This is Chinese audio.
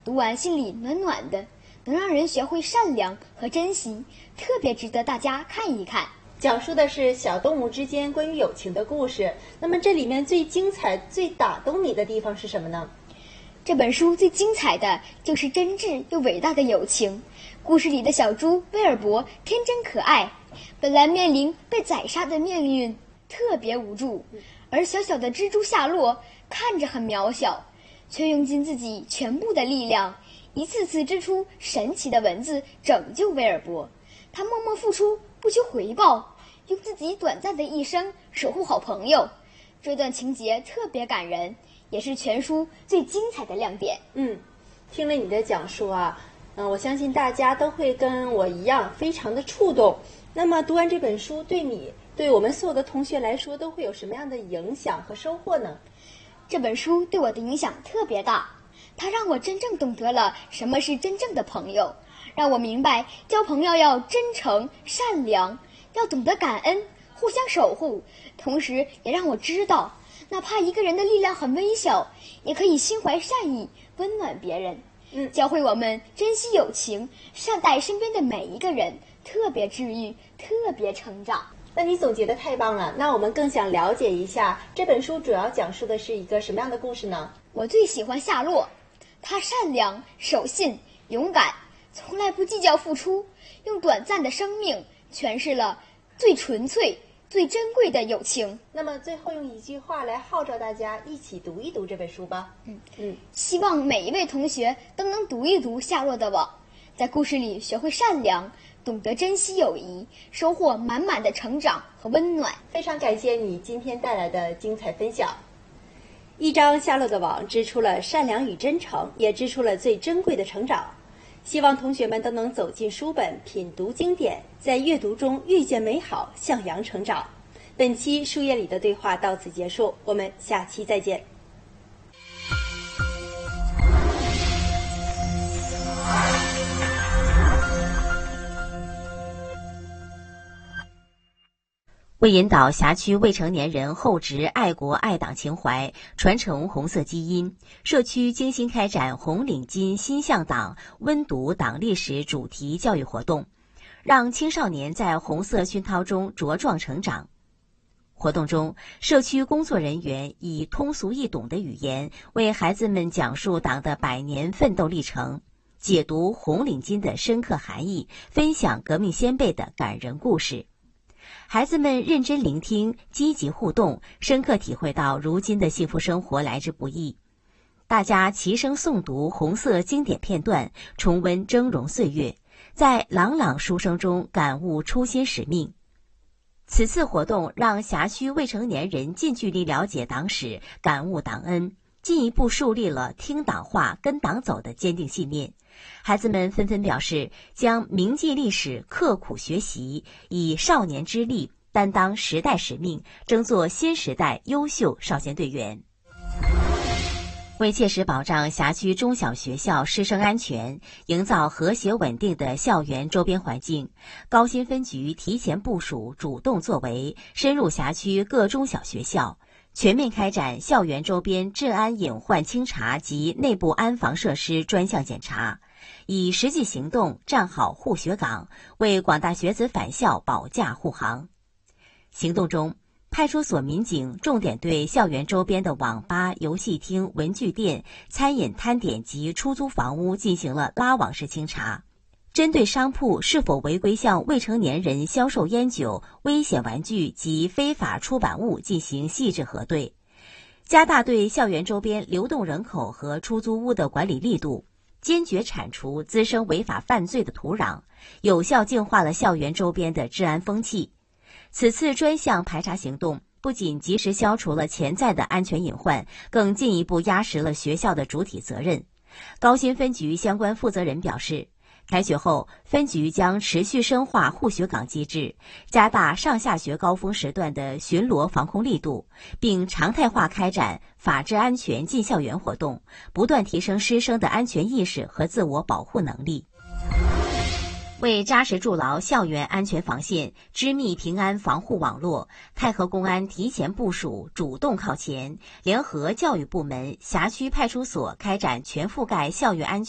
读完心里暖暖的，能让人学会善良和珍惜，特别值得大家看一看。 讲述的是小动物之间关于友情的故事。那么这里面最精彩、最打动你的地方是什么呢？ 这本书最精彩的就是真挚又伟大的友情。故事里的小猪威尔伯天真可爱，本来面临被宰杀的命运，特别无助，而小小的蜘蛛夏洛看着很渺小，却用尽自己全部的力量，一次次织出神奇的文字拯救威尔伯。他默默付出，不求回报，用自己短暂的一生守护好朋友。这段情节特别感人，也是全书最精彩的亮点。 听了你的讲述啊，我相信大家都会跟我一样非常的触动。那么读完这本书，对我们所有的同学来说，都会有什么样的影响和收获呢？ 这本书对我的影响特别大，它让我真正懂得了什么是真正的朋友，让我明白交朋友要真诚善良，要懂得感恩，互相守护。同时也让我知道，哪怕一个人的力量很微小，也可以心怀善意，温暖别人。教会我们珍惜友情，善待身边的每一个人，特别治愈，特别成长。 那你总结得太棒了，那我们更想了解一下这本书主要讲述的是一个什么样的故事呢？ 我最喜欢夏洛，他善良、守信、勇敢，从来不计较付出，用短暂的生命诠释了最纯粹、最珍贵的友情。 那么最后用一句话来号召大家一起读一读这本书吧。 希望每一位同学都能读一读夏洛的网，在故事里学会善良，懂得珍惜友谊，收获满满的成长和温暖。 非常感谢你今天带来的精彩分享。一张夏洛的网织出了善良与真诚，也织出了最珍贵的成长。希望同学们都能走进书本，品读经典，在阅读中遇见美好，向阳成长。本期书页里的对话到此结束，我们下期再见。 为引导辖区未成年人厚植爱国爱党情怀，传承红色基因，社区精心开展红领巾心向党温读党历史主题教育活动，让青少年在红色熏陶中茁壮成长。活动中，社区工作人员以通俗易懂的语言为孩子们讲述党的100年奋斗历程，解读红领巾的深刻含义，分享革命先辈的感人故事。孩子们认真聆听，积极互动，深刻体会到如今的幸福生活来之不易。大家齐声诵读红色经典片段，重温峥嵘岁月，在朗朗书声中感悟初心使命。此次活动让辖区未成年人近距离了解党史，感悟党恩，进一步树立了听党话、跟党走的坚定信念。孩子们纷纷表示，将铭记历史，刻苦学习，以少年之力担当时代使命，争做新时代优秀少先队员。为切实保障辖区中小学校师生安全，营造和谐稳定的校园周边环境，高新分局提前部署、主动作为，深入辖区各中小学校，全面开展校园周边治安隐患清查及内部安防设施专项检查，以实际行动站好护学岗，为广大学子返校保驾护航。行动中，派出所民警重点对校园周边的网吧、游戏厅、文具店、餐饮摊点及出租房屋进行了拉网式清查，针对商铺是否违规向未成年人销售烟酒、危险玩具及非法出版物进行细致核对，加大对校园周边流动人口和出租屋的管理力度，坚决铲除滋生违法犯罪的土壤，有效净化了校园周边的治安风气。此次专项排查行动不仅及时消除了潜在的安全隐患，更进一步压实了学校的主体责任。高新分局相关负责人表示，开学后，分局将持续深化护学岗机制，加大上下学高峰时段的巡逻防控力度，并常态化开展法治安全进校园活动，不断提升师生的安全意识和自我保护能力。为扎实筑牢校园安全防线，织密平安防护网络，太和公安提前部署，主动靠前，联合教育部门、辖区派出所开展全覆盖校园安全